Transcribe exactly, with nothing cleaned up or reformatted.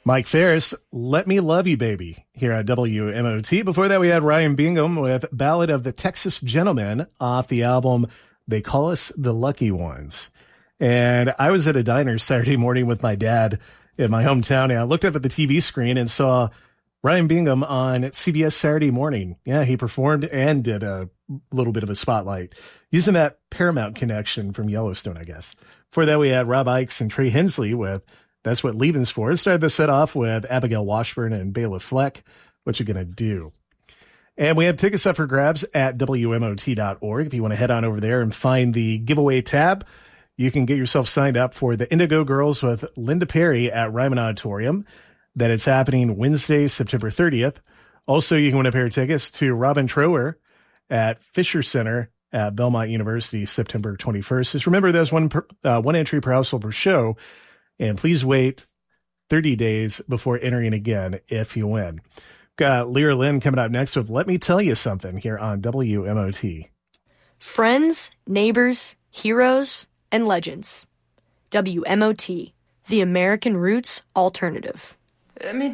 Mike Ferris, Let Me Love You Baby, here at W M O T. Before that, we had Ryan Bingham with Ballad of the Texas Gentleman off the album They Call Us the Lucky Ones. And I was at a diner Saturday morning with my dad in my hometown, and I looked up at the T V screen and saw Ryan Bingham on C B S Saturday Morning. Yeah, he performed and did a little bit of a spotlight using that Paramount connection from Yellowstone, I guess. Before that, we had Rob Ickes and Trey Hensley with That's What Leaving's For. Started the set off with Abigail Washburn and Bela Fleck, What You Gonna Do? And we have tickets up for grabs at W M O T dot org. If you want to head on over there and find the giveaway tab, you can get yourself signed up for the Indigo Girls with Linda Perry at Ryman Auditorium. That it's happening Wednesday, September thirtieth. Also, you can win a pair of tickets to Robin Trower at Fisher Center at Belmont University, September twenty-first. Just remember, there's one per, uh, one entry per household per show. And please wait thirty days before entering again if you win. Got Lyra Lynn coming up next with Let Me Tell You Something here on W M O T. Friends, neighbors, heroes, and legends. W M O T, the American Roots Alternative. Let me